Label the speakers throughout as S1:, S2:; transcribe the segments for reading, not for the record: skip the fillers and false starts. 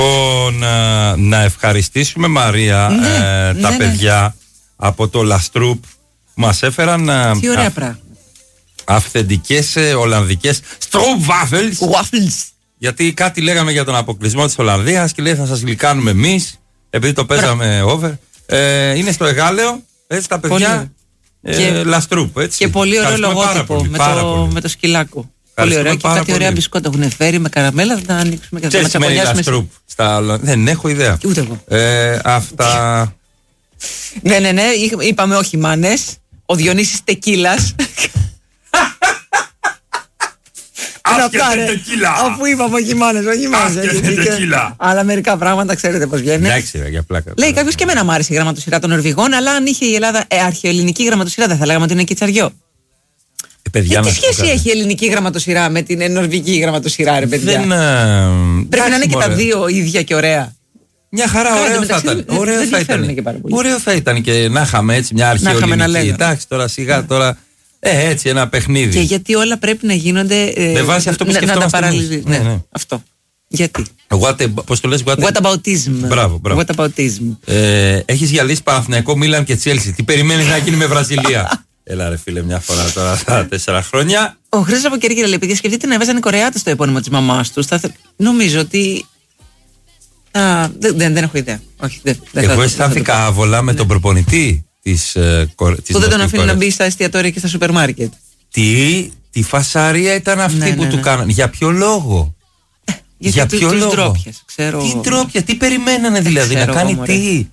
S1: Να ευχαριστήσουμε, Μαρία, τα παιδιά από το Λαστρούπ που μας έφεραν
S2: τι ωραία πράγματα.
S1: Αυθεντικές Ολλανδικές Stroopwafels. Γιατί κάτι λέγαμε για τον αποκλεισμό της Ολλανδίας και λέει θα σας γλυκάνουμε εμείς, επειδή το παίζαμε over. Είναι στο Εγάλεο, έτσι τα παιδιά Λαστρούπ.
S2: Και πολύ ωραίο λογότυπο με το σκυλάκο. Πολύ ωραία. Και κάτι ωραία μπισκότα έχουν φέρει με καραμέλα. Θα τα ανοίξουμε και θα τα τσακωνιάσουμε.
S1: Δεν έχω ιδέα.
S2: Ούτε εγώ.
S1: Αυτά.
S2: Ναι, είπαμε όχι μάνες. Ο Διονύσης Τεκίλας.
S1: Άσκεται τεκίλα.
S2: Αφού είπαμε όχι μάνες, όχι μάνες.
S1: Άσκεται τεκίλα.
S2: Αλλά μερικά πράγματα ξέρετε πώς βγαίνει.
S1: Εντάξει, για πλάκα.
S2: Λέει κάποιος και εμένα μου άρεσε η γραμματοσυρά των Νορβηγών, αλλά αν είχε η Ελλάδα αρχαιοελληνική γραμματοσυρά, δεν θα λέγαμε ότι είναι κιτσαριό. Τι σχέση έχει η ελληνική γραμματοσυρά με την νορβηγική γραμματοσυρά, ρε παιδιά? Πρέπει να είναι και τα δύο ίδια και ωραία.
S1: Μια χαρά, ωραίο θα ήταν και να είχαμε έτσι μια αρχαιοελληνική. Εντάξει, τώρα σιγά τώρα. Έτσι ένα παιχνίδι.
S2: Και γιατί όλα πρέπει να γίνονται
S1: με βάση αυτό που σκεφτόμαστε.
S2: Να τα παραλύσει. Ναι, αυτό. Γιατί?
S1: Πώς το λες?
S2: Whataboutism.
S1: Μπράβο. Έχεις γυαλίσει Παναθηναϊκό, Μίλαν και Τσέλσι. Τι περιμένεις να γίνει με Βραζιλία? Έλα ρε φίλε, μια φορά τώρα στα 4 χρόνια.
S2: Ο Χρήστος από Κέρκυρα λέει: παιδιά, σκεφτείτε να έβαζαν οι Κορεάτες το επώνυμο της μαμάς τους. Νομίζω ότι. Δεν έχω ιδέα.
S1: Εγώ αισθάνθηκα άβολα με τον προπονητή
S2: που δεν τον αφήνει να μπει στα εστιατόρια και στα σούπερ μάρκετ.
S1: Τι φασαρία ήταν αυτή που του κάνανε? Για ποιο λόγο?
S2: Για ποιο λόγο?
S1: Τι ντρόπια, τι περιμένανε δηλαδή? Να κάνει τι?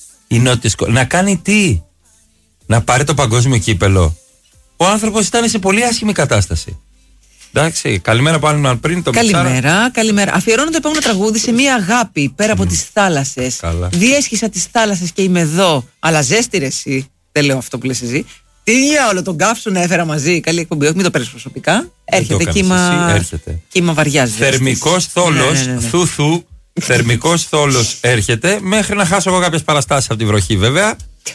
S1: Να κάνει τι? Να πάρει το παγκόσμιο κύπελο? Ο άνθρωπος ήταν σε πολύ άσχημη κατάσταση. Εντάξει, καλημέρα πάνω πριν το
S2: Καλημέρα. Αφιερώνω το επόμενο τραγούδι σε μια αγάπη πέρα από τις θάλασσες. Διέσχισα τις θάλασσες και είμαι εδώ. Αλλά ζέστη ρε εσύ. Δεν λέω αυτό που λες εσύ. Τι όλο τον καύσωνα έφερα μαζί. Καλή εκπομπή, όχι, μην το παίρνεις προσωπικά. Έρχεται κύμα βαριάς.
S1: Θερμικός θόλος, θούθου. Θερμικός θόλος έρχεται. Μέχρι να χάσω εγώ κάποιες παραστάσεις από τη βροχή βέβαια.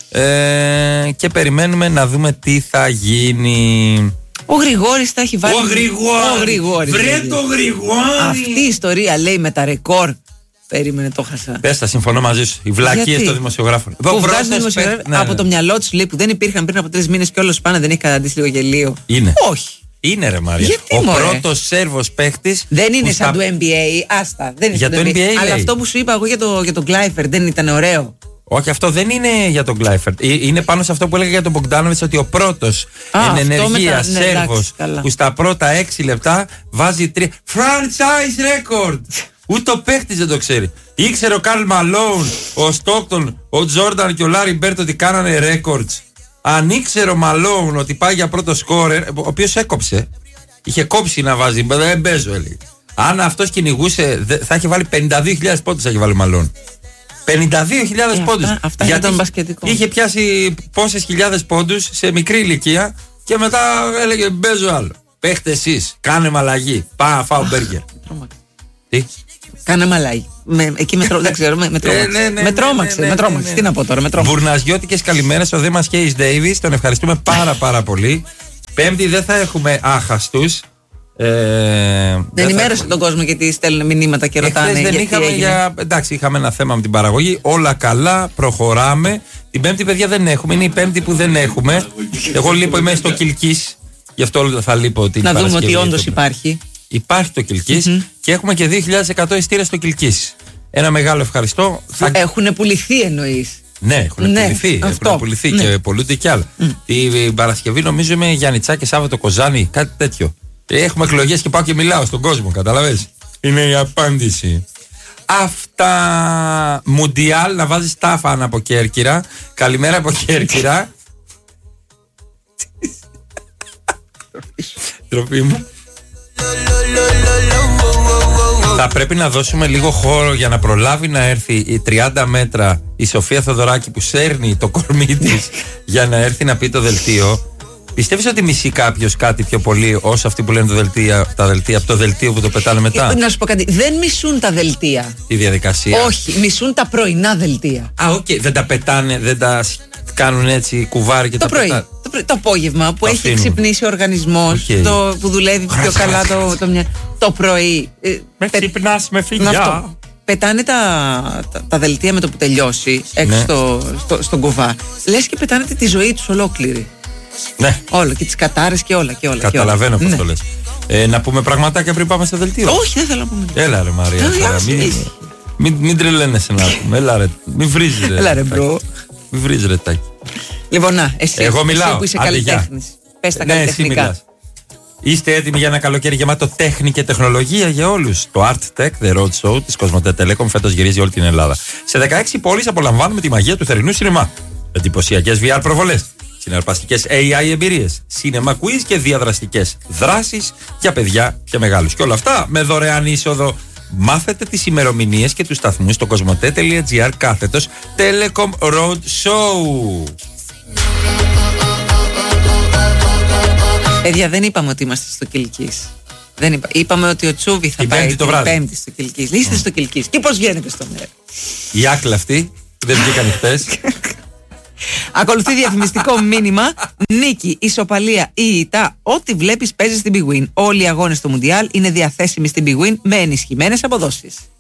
S1: Και περιμένουμε να δούμε τι θα γίνει.
S2: Ο Γρηγόρης τα έχει βάλει.
S1: Ο Γρηγόρης. Βρε το Γρηγόρη.
S2: Αυτή η ιστορία λέει με τα ρεκόρ. Περίμενε, το χάσα.
S1: Πες τα, συμφωνώ μαζί σου. Οι βλακίες των δημοσιογράφων.
S2: Που βγάζουν οι δημοσιογράφοι από το μυαλό τους, λέει, που δεν υπήρχαν πριν από 3 μήνες και όλος πάνε, δεν έχει καταντήσει λίγο γελίο?
S1: Είναι.
S2: Όχι.
S1: Είναι ρε Μάρια. Ο πρώτος Σέρβος παίχτης.
S2: Δεν είναι σαν το NBA. Άστα. Δεν είναι
S1: για το NBA.
S2: Αλλά αυτό που σου είπα εγώ για τον Γκλάιφερ δεν ήταν ωραίο?
S1: Όχι, αυτό δεν είναι για τον Γκλάιφερτ. Είναι πάνω σε αυτό που έλεγα για τον Μπογκντάνοβιτς, ότι ο πρώτος εν ενεργεία Σέρβος που στα πρώτα 6 λεπτά βάζει 3 franchise record. Ούτε ο παίχτης δεν το ξέρει. Ήξερε ο Καρλ Μαλόουν, ο Στόκτον, ο Τζόρνταν και ο Λάρι Μπέρτ ότι κάνανε records. Αν ήξερε ο Μαλόουν ότι πάει για πρώτο σκόρερ, ο οποίος έκοψε, είχε κόψει να βάζει, δεν παίζω, έλεγε. Αν αυτός κυνηγούσε, θα είχε βάλει 52.000 πόντους, θα είχε βάλει ο Μαλόουν. 52.000 πόντους.
S2: Γιατί τον μπασκετικό.
S1: Είχε πιάσει πόσες χιλιάδες πόντους σε μικρή ηλικία και μετά έλεγε μπέζω άλλο. Παίχτε εσείς, κάνε αλλαγή. Πάω να φάω μπέργκερ. Τι?
S2: Κάνε αλλαγή. Εκεί δεν ξέρω, με τρόμαξε. Τι να πω τώρα, με τρόμαξε.
S1: Μπουρναζιώτικες καλημέρες, ο Δήμας Κέις Ντέιβις, τον ευχαριστούμε πάρα πολύ. Πέμπτη δεν θα έχουμε άχαστους.
S2: Ενημέρωσε τον κόσμο γιατί στέλνουν μηνύματα και ρωτάνε.
S1: Εντάξει, είχαμε ένα θέμα με την παραγωγή. Όλα καλά, προχωράμε. Την Πέμπτη, παιδιά, δεν έχουμε. Είναι η Πέμπτη που δεν έχουμε. Εγώ λείπω, είμαι στο Κιλκής. Γι' αυτό θα λείπω την Παρασκευή.
S2: Να δούμε ότι όντως υπάρχει.
S1: Υπάρχει το Κιλκής και έχουμε και 2.100 ειστήρια στο Κιλκής. Ένα μεγάλο ευχαριστώ.
S2: Έχουν πουληθεί εννοείς?
S1: Ναι, έχουν πουληθεί και πολλούνται κι άλλα. Την Παρασκευή νομίζω είμαι Γιαννιτσά και Σάββατο Κοζάνη, κάτι τέτοιο. Έχουμε εκλογές και πάω και μιλάω στον κόσμο, καταλαβαίνεις. Είναι η απάντηση. Αυτά. Μουντιάλ, να βάζεις τάφαν από Κέρκυρα. Καλημέρα από Κέρκυρα. Τροπή μου. Θα πρέπει να δώσουμε λίγο χώρο για να προλάβει να έρθει η 30 μέτρα η Σοφία Θοδωράκη που σέρνει το κορμί της για να έρθει να πει το δελτίο. Πιστεύεις ότι μισεί κάποιος κάτι πιο πολύ όσο αυτοί που λένε τα δελτία από το δελτίο που το πετάνε μετά?
S2: Να σου πω κάτι. Δεν μισούν τα δελτία.
S1: Τη διαδικασία.
S2: Όχι, μισούν τα πρωινά δελτία.
S1: Δεν τα πετάνε, δεν τα κάνουν έτσι κουβάρι και
S2: το
S1: τα
S2: πρωί.
S1: πετάνε.
S2: Το απόγευμα που έχει ξυπνήσει ο οργανισμός, που δουλεύει πιο καλά το πρωί.
S1: Με ξυπνάς με φιλιά.
S2: πετάνε τα δελτία με το που τελειώσει έξω στον Κοβά. Λες και πετάνε τη ζωή τους ολόκληρη.
S1: Ναι.
S2: Όλο και τις κατάρες και όλα.
S1: Καταλαβαίνω πώς το λες. Να πούμε πραγματάκια πριν πάμε στο δελτίο.
S2: Όχι, δεν θέλω να πούμε.
S1: Έλα ρε Μαρία. Μην τρελαίνεσαι να πούμε. Έλα ρε. Μην βρίζεις ρε.
S2: Έλα ρε μπρο.
S1: Μην βρίζεις ρε τάκι.
S2: Λοιπόν, εσύ που είσαι καλλιτέχνης. Πες τα καλλιτεχνικά.
S1: Είστε έτοιμοι για ένα καλοκαίρι γεμάτο τέχνη και τεχνολογία για όλους? Το Art Tech The Road Show της Κοσμοτέ Telecom φέτος γυρίζει όλη την Ελλάδα. Σε 16 πόλεις απολαμβάνουμε τη μαγεία του θερινού σινεμά. Εντυπωσιακές VR προβολές, συναρπαστικές AI εμπειρίες, cinema quiz και διαδραστικές δράσεις για παιδιά και μεγάλους. Και όλα αυτά με δωρεάν είσοδο. Μάθετε τις ημερομηνίες και τους σταθμούς στο κοσμοτέ.gr/Telecom Road Show.
S2: Παιδιά, δεν είπαμε ότι είμαστε στο Κιλκής. Είπαμε ότι ο Τσούβι θα πάει την Πέμπτη στο Κιλκής. Είστε στο Κιλκής. Και πώς βγαίνετε στο μέρο?
S1: Οι άκλα αυτοί που δεν βγήκαν χτες.
S2: Ακολουθεί διαφημιστικό μήνυμα. Νίκη, ισοπαλία ή ήττα, ό,τι βλέπεις παίζει στην Big Win. Όλοι οι αγώνες του Μουντιάλ είναι διαθέσιμοι στην Big Win με ενισχυμένες αποδόσεις.